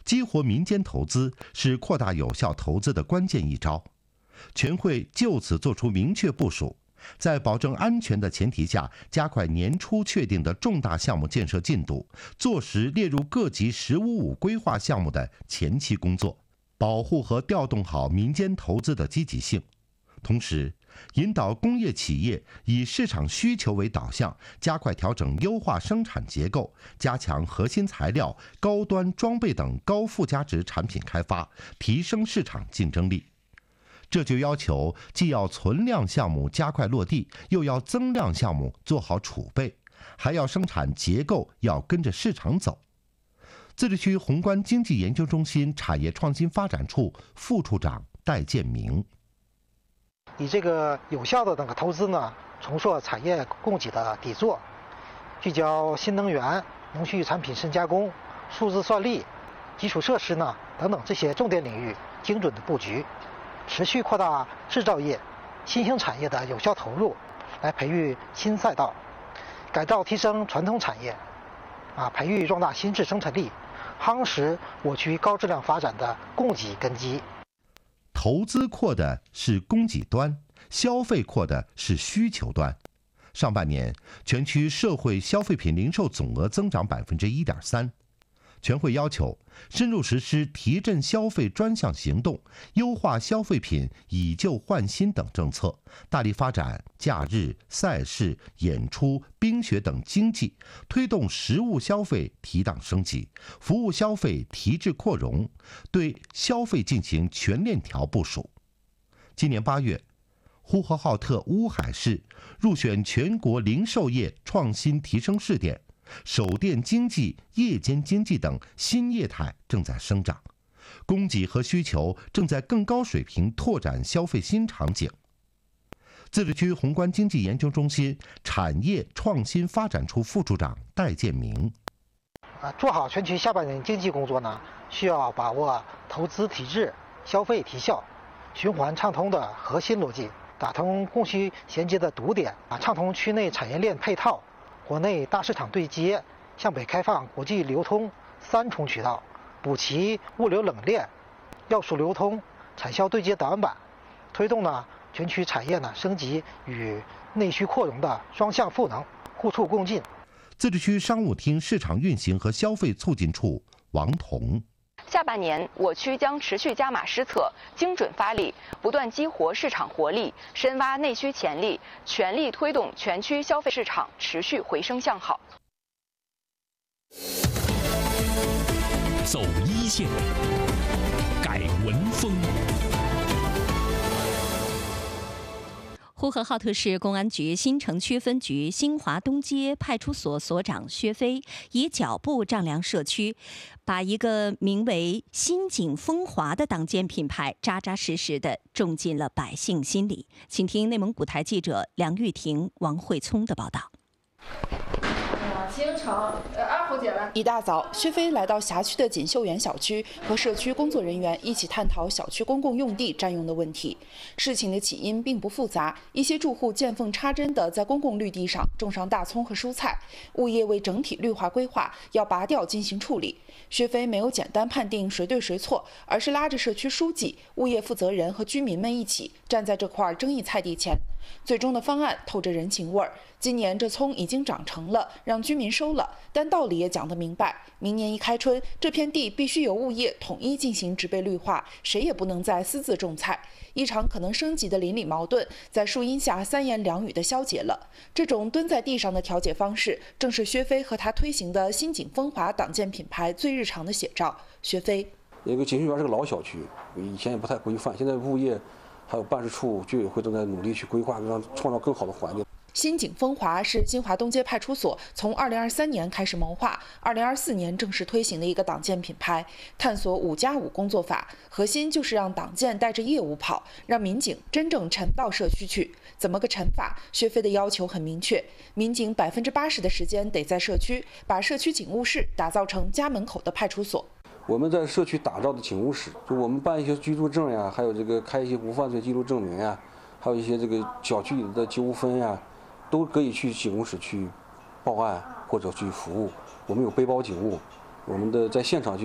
激活民间投资是扩大有效投资的关键一招。全会就此作出明确部署，在保证安全的前提下，加快年初确定的重大项目建设进度，坐实列入各级“十五五”规划项目的前期工作，保护和调动好民间投资的积极性。同时，引导工业企业以市场需求为导向，加快调整优化生产结构，加强核心材料、高端装备等高附加值产品开发，提升市场竞争力。这就要求既要存量项目加快落地，又要增量项目做好储备，还要生产结构要跟着市场走。自治区宏观经济研究中心产业创新发展处副处长戴建明： 以这个有效的投资呢，重塑产业供给的底座，聚焦新能源、农畜产品深加工、数字算力、基础设施呢等等这些重点领域精准的布局。持续扩大制造业、新兴产业的有效投入，来培育新赛道，改造提升传统产业，培育壮大新质生产力，夯实我区高质量发展的供给根基。 投资扩的是供给端，消费扩的是需求端。上半年，全区社会消费品零售总额增长1.3%。全会要求深入实施提振消费专项行动，优化消费品以旧换新等政策，大力发展假日、赛事、演出、冰雪等经济，推动实物消费提档升级，服务消费提质扩容，对消费进行全链条部署。今年8月，呼和浩特乌海市入选全国零售业创新提升试点，手电经济、夜间经济等新业态正在生长，供给和需求正在更高水平拓展消费新场景。自治区宏观经济研究中心产业创新发展处副处长戴建明： 做好全区下半年经济工作呢，需要把握投资体制、消费提效、循环畅通的核心逻辑，打通供需衔接的堵点，畅通区内产业链配套、国内大市场对接，向北开放国际流通3重渠道，补齐物流冷链、要素流通、产销对接短板，推动全区产业升级与内需扩容的双向赋能，互促共进。 自治区商务厅市场运行和消费促进处王彤： 下半年，我区将持续加码施策，精准发力，不断激活市场活力，深挖内需潜力，全力推动全区消费市场持续回升向好。 走一线，改文风。 呼和浩特市公安局新城区分局新华东街派出所所长薛飞以脚步丈量社区，把一个名为“新景风华”的党建品牌扎扎实实地种进了百姓心里。请听内蒙古台记者梁玉婷、王慧聪的报道。 京城2号街了。 一大早，薛飞来到辖区的锦绣园小区，和社区工作人员一起探讨小区公共用地占用的问题。事情的起因并不复杂，一些住户见缝插针地在公共绿地上种上大葱和蔬菜，物业为整体绿化规划，要拔掉进行处理。薛飞没有简单判定谁对谁错，而是拉着社区书记、物业负责人和居民们一起站在这块争议菜地前。最终的方案透着人情味儿。今年这葱已经长成了，让居民收了，但道理也讲得明白。明年一开春，这片地必须由物业统一进行植被绿化，谁也不能再私自种菜。一场可能升级的邻里矛盾，在树荫下3言2语地消解了。这种蹲在地上的调解方式，正是薛飞和他推行的新景风华党建品牌最日常的写照。薛飞： 那个锦绣园是个老小区，以前也不太规范，现在物业还有办事处、居委会都在努力去规划，让创造更好的环境。 新景风华是新华东街派出所从2023年开始谋划，2024年正式推行的一个党建品牌，探索5+5工作法，核心就是让党建带着业务跑，让民警真正沉到社区去。怎么个沉法？薛飞的要求很明确，民警80%的时间得在社区，把社区警务室打造成家门口的派出所。 我们在社区打造的警务室，就我们办一些居住证呀，还有这个开一些无犯罪记录证明呀，还有一些这个小区里的纠纷呀，都可以去警务室去报案或者去服务。我们有背包警务，我们的在现场去